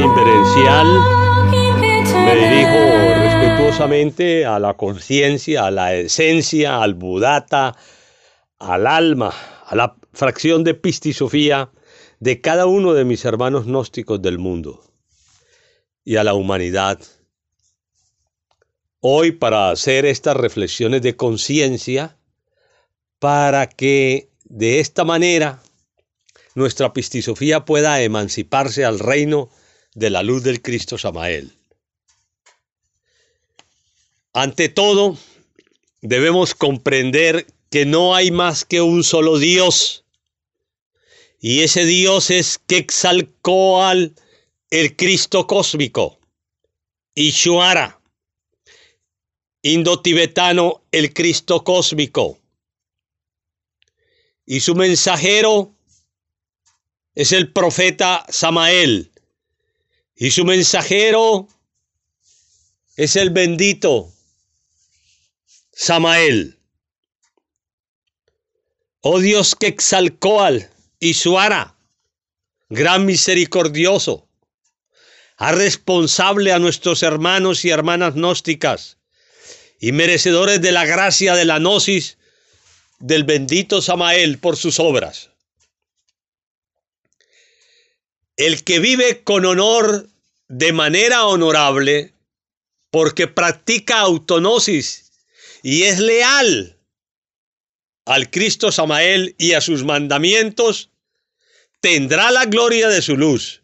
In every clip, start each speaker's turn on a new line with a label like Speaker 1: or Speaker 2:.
Speaker 1: inverencial, me dirijo respetuosamente a la conciencia, a la esencia, al Buddhata, al alma, a la fracción de Pistisofía de cada uno de mis hermanos gnósticos del mundo y a la humanidad. Hoy, para hacer estas reflexiones de conciencia, para que de esta manera nuestra Pistisofía pueda emanciparse al reino de la luz del Cristo Samael. Ante todo, debemos comprender que no hay más que un solo Dios, y ese Dios es Quetzalcóatl, el Cristo cósmico, Ishvara, indotibetano, el Cristo cósmico, y su mensajero es el profeta Samael, y su mensajero es el bendito Samael. Oh Dios Quetzalcóatl, Ishvara, gran misericordioso, haz responsable a nuestros hermanos y hermanas gnósticas y merecedores de la gracia de la gnosis del bendito Samael por sus obras. El que vive con honor de manera honorable, porque practica autognosis y es leal al Cristo Samael y a sus mandamientos, tendrá la gloria de su luz.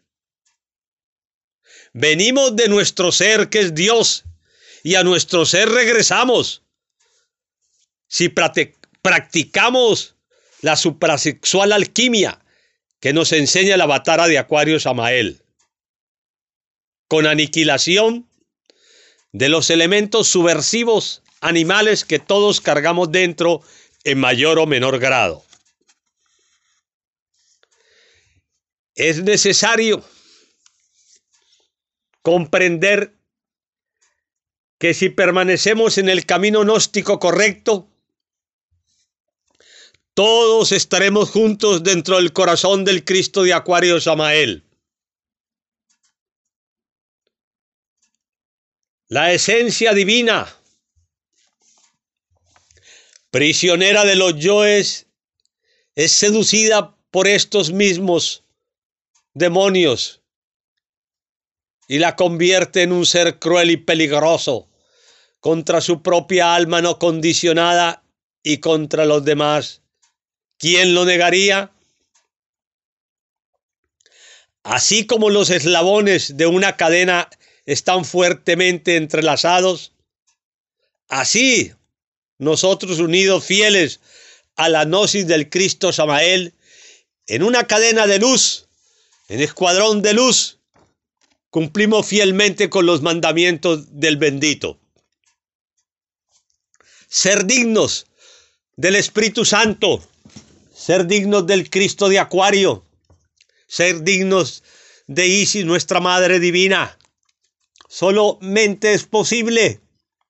Speaker 1: Venimos de nuestro ser que es Dios y a nuestro ser regresamos. Si practicamos la suprasexual alquimia que nos enseña el avatar de Acuario Samael, con aniquilación de los elementos subversivos animales que todos cargamos dentro en mayor o menor grado. Es necesario comprender que si permanecemos en el camino gnóstico correcto, todos estaremos juntos dentro del corazón del Cristo de Acuario Samael. La esencia divina, prisionera de los yoes, es seducida por estos mismos demonios y la convierte en un ser cruel y peligroso contra su propia alma no condicionada y contra los demás. ¿Quién lo negaría? Así como los eslabones de una cadena están fuertemente entrelazados, así nosotros unidos fieles a la gnosis del Cristo Samael, en una cadena de luz, en escuadrón de luz, cumplimos fielmente con los mandamientos del bendito. Ser dignos del Espíritu Santo, ser dignos del Cristo de Acuario, ser dignos de Isis, nuestra Madre Divina. Solamente es posible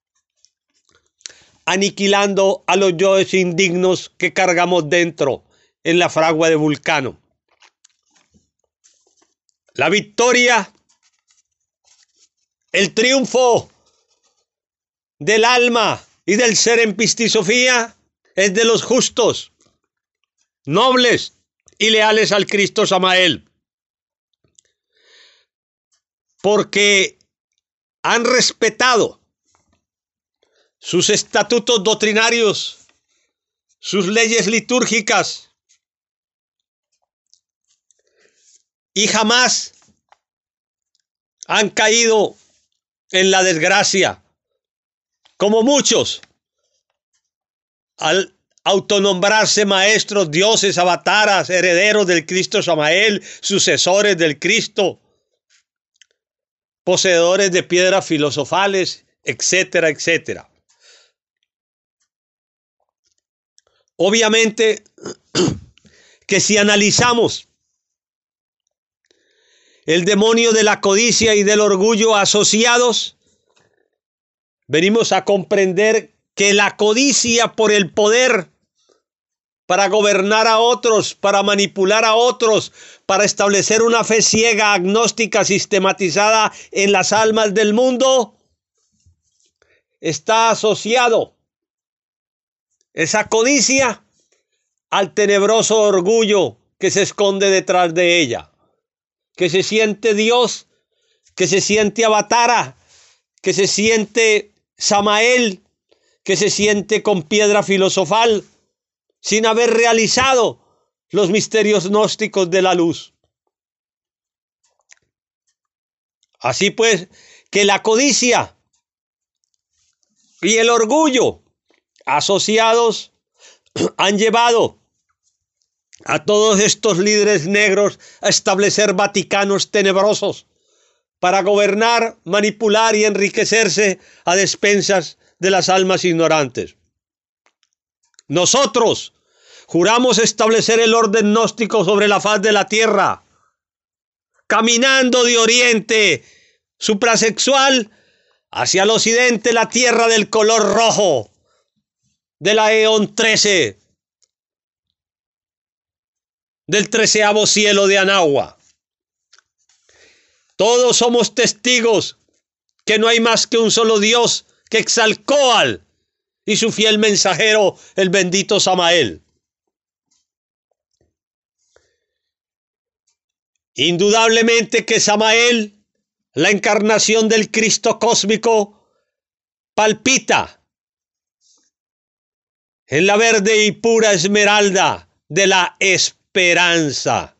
Speaker 1: aniquilando a los yoes indignos que cargamos dentro en la fragua de Vulcano. La victoria, el triunfo del alma y del ser en Pistisofía es de los justos, nobles y leales al Cristo Samael, porque han respetado sus estatutos doctrinarios, sus leyes litúrgicas, y jamás han caído en la desgracia, como muchos, al autonombrarse maestros, dioses, avataras, herederos del Cristo Samael, sucesores del Cristo, poseedores de piedras filosofales, etcétera, etcétera. Obviamente que si analizamos el demonio de la codicia y del orgullo asociados, venimos a comprender que la codicia por el poder para gobernar a otros, para manipular a otros, para establecer una fe ciega, agnóstica, sistematizada en las almas del mundo, está asociado esa codicia al tenebroso orgullo que se esconde detrás de ella, que se siente Dios, que se siente Avatara, que se siente Samael, que se siente con piedra filosofal, sin haber realizado los misterios gnósticos de la luz. Así pues, que la codicia y el orgullo asociados han llevado a todos estos líderes negros a establecer vaticanos tenebrosos para gobernar, manipular y enriquecerse a despensas de las almas ignorantes. Nosotros juramos establecer el orden gnóstico sobre la faz de la tierra, caminando de oriente suprasexual hacia el occidente, la tierra del color rojo de la eón 13, del 13º cielo de Anahua. Todos somos testigos que no hay más que un solo Dios, Quetzalcóatl y su fiel mensajero, el bendito Samael. Indudablemente que Samael, la encarnación del Cristo cósmico, palpita en la verde y pura esmeralda de la esperanza.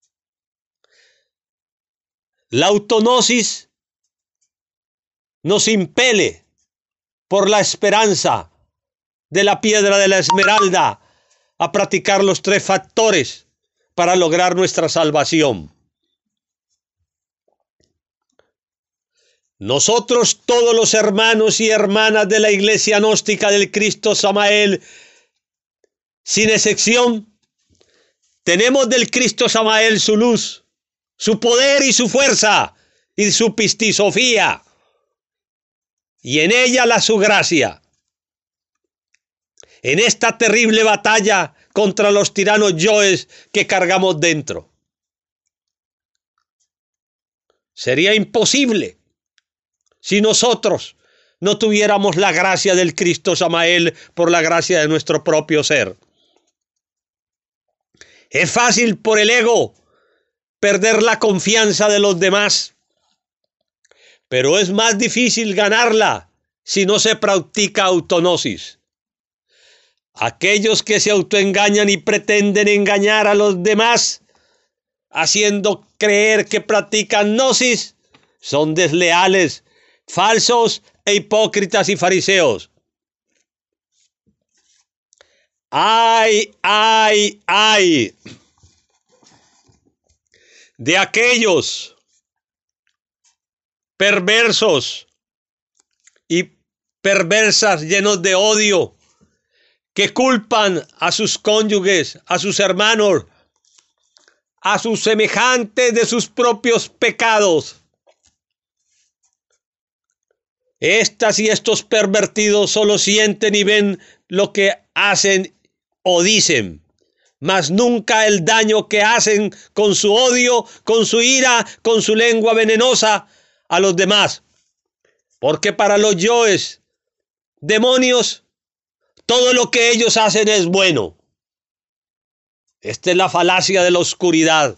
Speaker 1: La autognosis nos impele por la esperanza de la piedra de la esmeralda a practicar los 3 factores para lograr nuestra salvación. Nosotros, todos los hermanos y hermanas de la Iglesia Gnóstica del Cristo Samael, sin excepción, tenemos del Cristo Samael su luz, su poder y su fuerza, y su pistisofía, y en ella su gracia. En esta terrible batalla contra los tiranos yoes que cargamos dentro. Sería imposible si nosotros no tuviéramos la gracia del Cristo Samael por la gracia de nuestro propio ser. Es fácil por el ego perder la confianza de los demás, pero es más difícil ganarla si no se practica autognosis. Aquellos que se autoengañan y pretenden engañar a los demás, haciendo creer que practican gnosis, son desleales, falsos e hipócritas y fariseos. ¡Ay, ay, ay! De aquellos perversos y perversas llenos de odio que culpan a sus cónyuges, a sus hermanos, a sus semejantes de sus propios pecados. Estas y estos pervertidos solo sienten y ven lo que hacen o dicen, mas nunca el daño que hacen con su odio, con su ira, con su lengua venenosa a los demás. Porque para los yoes, demonios, todo lo que ellos hacen es bueno. Esta es la falacia de la oscuridad.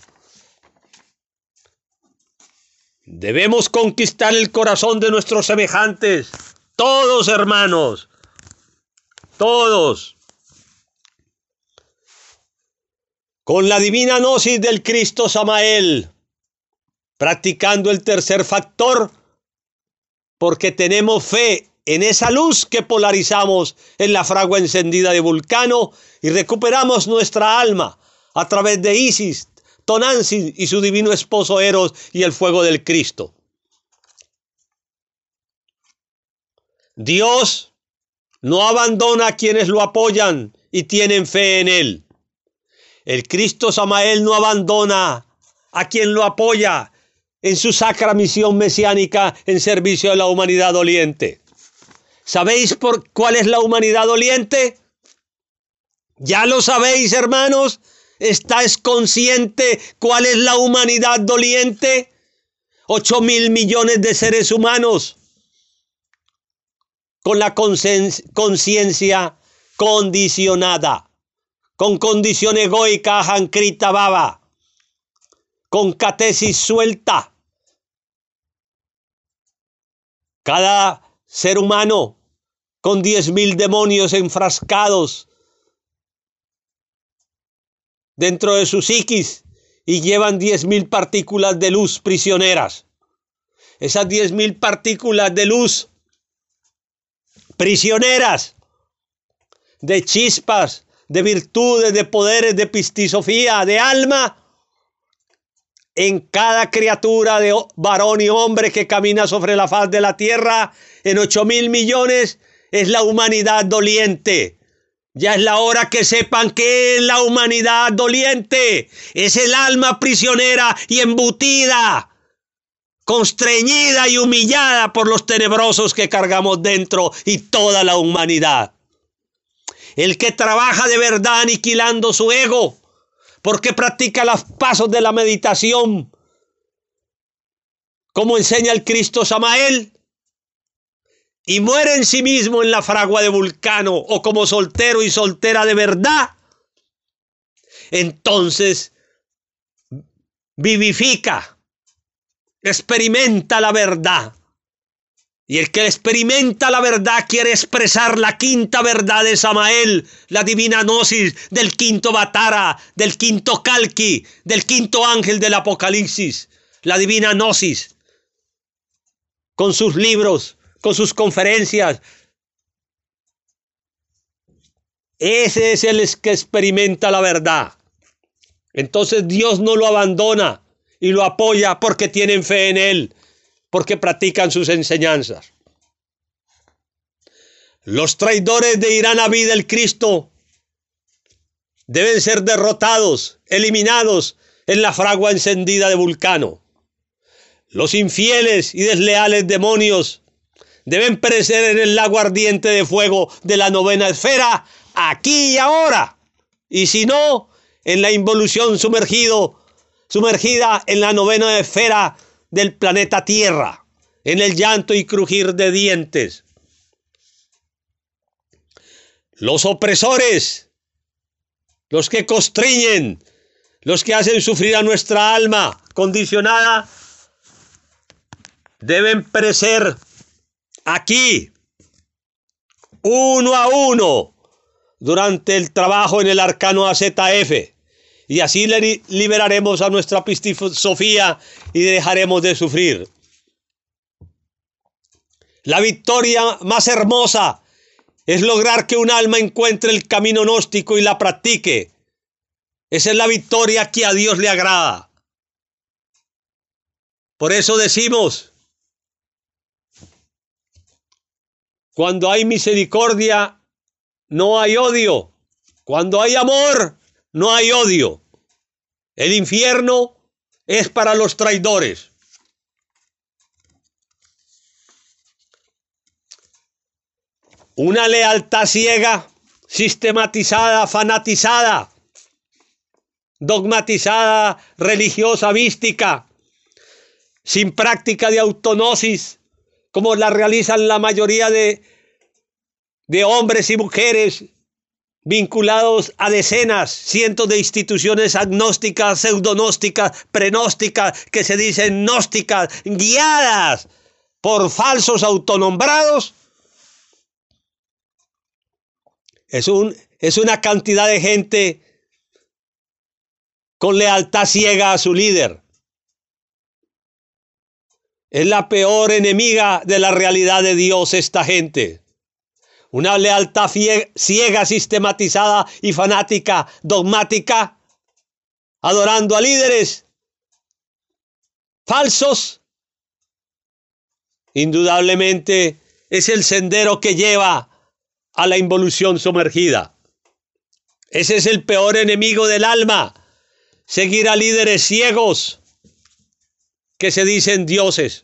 Speaker 1: Debemos conquistar el corazón de nuestros semejantes, todos hermanos, todos, con la divina gnosis del Cristo Samael, practicando el tercer factor, porque tenemos fe en esa luz que polarizamos en la fragua encendida de Vulcano y recuperamos nuestra alma a través de Isis, Tonantzin y su divino esposo Eros y el fuego del Cristo. Dios no abandona a quienes lo apoyan y tienen fe en él. El Cristo Samael no abandona a quien lo apoya en su sacra misión mesiánica en servicio de la humanidad doliente. ¿Sabéis cuál es la humanidad doliente? Ya lo sabéis, hermanos. ¿Estáis consciente cuál es la humanidad doliente? 8.000 millones de seres humanos con la conciencia condicionada, con condición egoica, jancrita baba, con catesis suelta. Cada ser humano con 10.000 demonios enfrascados dentro de su psiquis y llevan 10.000 partículas de luz prisioneras. Esas 10.000 partículas de luz prisioneras de chispas, de virtudes, de poderes, de pistisofía, de alma, en cada criatura de varón y hombre que camina sobre la faz de la tierra, en 8.000 millones, es la humanidad doliente. Ya es la hora que sepan qué es la humanidad doliente. Es el alma prisionera y embutida, constreñida y humillada por los tenebrosos que cargamos dentro y toda la humanidad. El que trabaja de verdad aniquilando su ego, porque practica los pasos de la meditación, como enseña el Cristo Samael, y muere en sí mismo en la fragua de Vulcano, o como soltero y soltera de verdad, entonces vivifica, experimenta la verdad. Y el que experimenta la verdad quiere expresar la quinta verdad de Samael, la divina gnosis del quinto Vatara, del quinto Kalki, del quinto ángel del Apocalipsis, la divina gnosis, con sus libros, con sus conferencias. Ese es el que experimenta la verdad. Entonces Dios no lo abandona y lo apoya porque tienen fe en él, porque practican sus enseñanzas. Los traidores de Irán Abí del Cristo deben ser derrotados, eliminados en la fragua encendida de Vulcano. Los infieles y desleales demonios deben perecer en el lago ardiente de fuego de la novena esfera, aquí y ahora. Y si no, en la involución sumergida en la novena esfera del planeta Tierra, en el llanto y crujir de dientes. Los opresores, los que constriñen, los que hacen sufrir a nuestra alma condicionada, deben perecer aquí, uno a uno, durante el trabajo en el arcano AZF. Y así liberaremos a nuestra pistisofía y dejaremos de sufrir. La victoria más hermosa es lograr que un alma encuentre el camino gnóstico y la practique. Esa es la victoria que a Dios le agrada. Por eso decimos, cuando hay misericordia, no hay odio. Cuando hay amor, no hay odio. El infierno es para los traidores. Una lealtad ciega, sistematizada, fanatizada, dogmatizada, religiosa, mística, sin práctica de autognosis, como la realizan la mayoría de hombres y mujeres vinculados a decenas, cientos de instituciones agnósticas, pseudognósticas, prenósticas, que se dicen gnósticas, guiadas por falsos autonombrados. Es una cantidad de gente con lealtad ciega a su líder. Es la peor enemiga de la realidad de Dios esta gente. Una lealtad ciega, sistematizada y fanática, dogmática, adorando a líderes falsos. Indudablemente es el sendero que lleva a la involución sumergida. Ese es el peor enemigo del alma, seguir a líderes ciegos que se dicen dioses.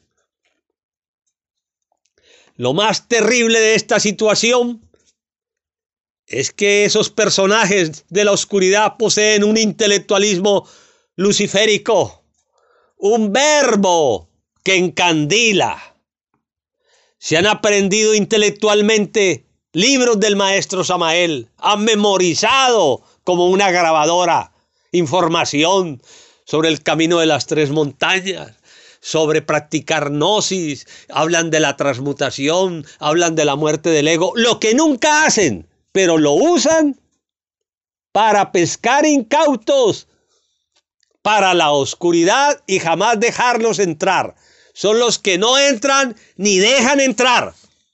Speaker 1: Lo más terrible de esta situación es que esos personajes de la oscuridad poseen un intelectualismo luciférico, un verbo que encandila. Se han aprendido intelectualmente libros del maestro Samael, han memorizado como una grabadora información sobre el camino de las tres montañas, sobre practicar gnosis, hablan de la transmutación, hablan de la muerte del ego, lo que nunca hacen, pero lo usan para pescar incautos para la oscuridad y jamás dejarlos entrar. Son los que no entran ni dejan entrar.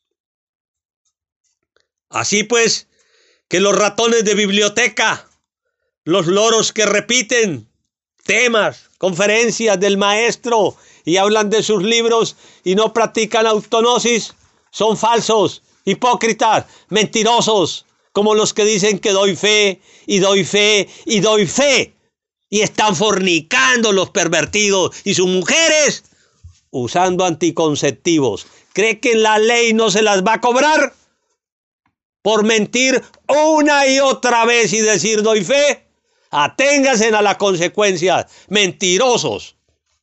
Speaker 1: Así pues, que los ratones de biblioteca, los loros que repiten temas, conferencias del maestro y hablan de sus libros y no practican autognosis, son falsos, hipócritas, mentirosos, como los que dicen que doy fe y doy fe y doy fe. Y están fornicando los pervertidos y sus mujeres usando anticonceptivos. ¿Cree que la ley no se las va a cobrar por mentir una y otra vez y decir doy fe? Aténganse a las consecuencias, mentirosos.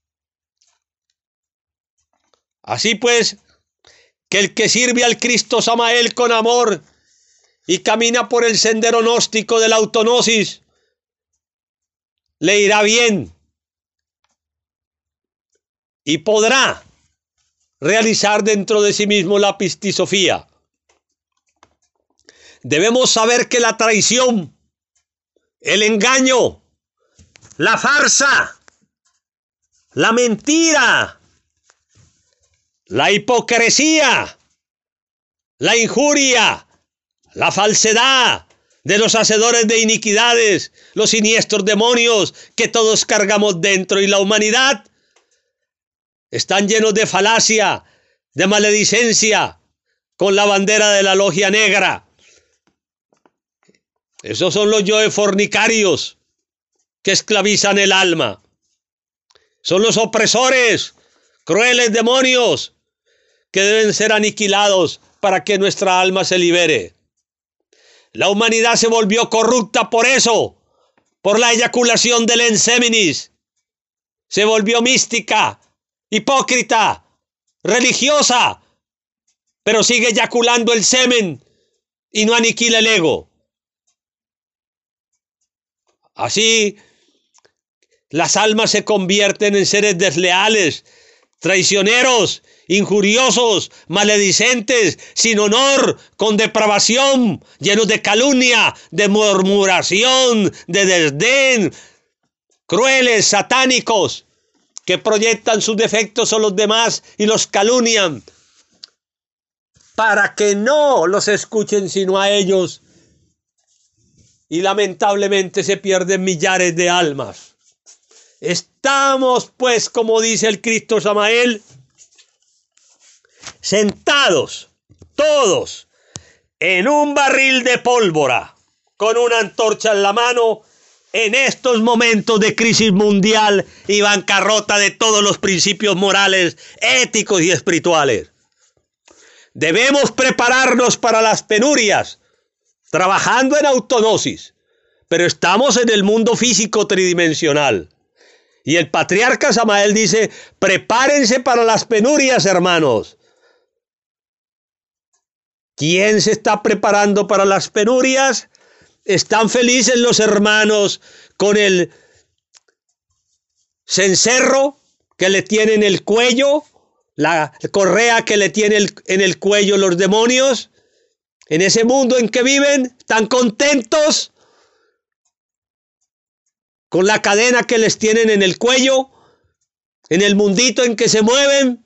Speaker 1: Así pues, que el que sirve al Cristo Samael con amor y camina por el sendero gnóstico de la autognosis, le irá bien y podrá realizar dentro de sí mismo la pistisofía. Debemos saber que la traición, el engaño, la farsa, la mentira, la hipocresía, la injuria, la falsedad de los hacedores de iniquidades, los siniestros demonios que todos cargamos dentro, y la humanidad están llenos de falacia, de maledicencia, con la bandera de la logia negra. Esos son los yoes fornicarios que esclavizan el alma. Son los opresores, crueles demonios que deben ser aniquilados para que nuestra alma se libere. La humanidad se volvió corrupta por eso, por la eyaculación del enseminis. Se volvió mística, hipócrita, religiosa, pero sigue eyaculando el semen y no aniquila el ego. Así, las almas se convierten en seres desleales, traicioneros, injuriosos, maledicentes, sin honor, con depravación, llenos de calumnia, de murmuración, de desdén, crueles, satánicos, que proyectan sus defectos a los demás y los calumnian, para que no los escuchen sino a ellos. Y lamentablemente se pierden millares de almas. Estamos, pues, como dice el Cristo Samael, sentados todos en un barril de pólvora, con una antorcha en la mano, en estos momentos de crisis mundial y bancarrota de todos los principios morales, éticos y espirituales. Debemos prepararnos para las penurias, trabajando en autognosis, pero estamos en el mundo físico tridimensional. Y el patriarca Samael dice, prepárense para las penurias, hermanos. ¿Quién se está preparando para las penurias? Están felices los hermanos con el cencerro que le tiene en el cuello, la correa que le tiene en el cuello los demonios. En ese mundo en que viven, están contentos con la cadena que les tienen en el cuello, en el mundito en que se mueven,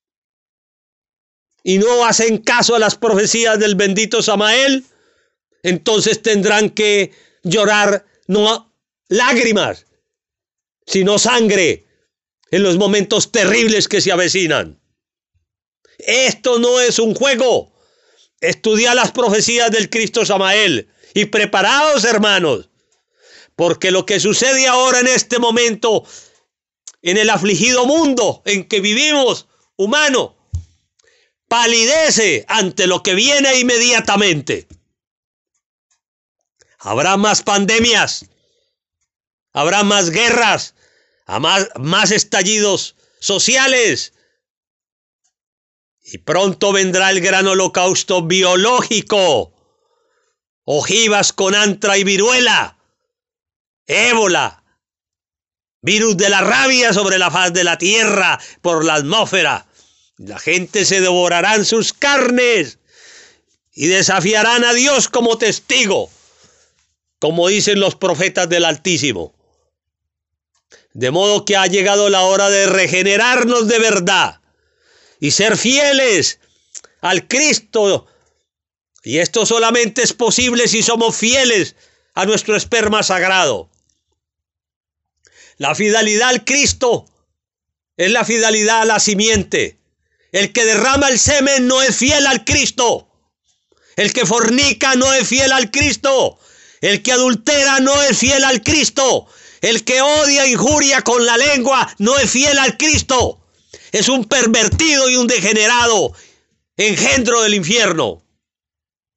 Speaker 1: y no hacen caso a las profecías del bendito Samael. Entonces tendrán que llorar no lágrimas, sino sangre en los momentos terribles que se avecinan. Esto no es un juego. Estudia las profecías del Cristo Samael y preparaos, hermanos, porque lo que sucede ahora en este momento, en el afligido mundo en que vivimos, humano, palidece ante lo que viene inmediatamente. Habrá más pandemias, habrá más guerras, más estallidos sociales. Y pronto vendrá el gran holocausto biológico. Ojivas con antra y viruela, ébola, virus de la rabia sobre la faz de la tierra por la atmósfera. La gente se devorarán sus carnes y desafiarán a Dios como testigo, como dicen los profetas del Altísimo. De modo que ha llegado la hora de regenerarnos de verdad y ser fieles al Cristo. Y esto solamente es posible si somos fieles a nuestro esperma sagrado. La fidelidad al Cristo es la fidelidad a la simiente. El que derrama el semen no es fiel al Cristo. El que fornica no es fiel al Cristo. El que adultera no es fiel al Cristo. El que odia e injuria con la lengua no es fiel al Cristo. Es un pervertido y un degenerado, engendro del infierno.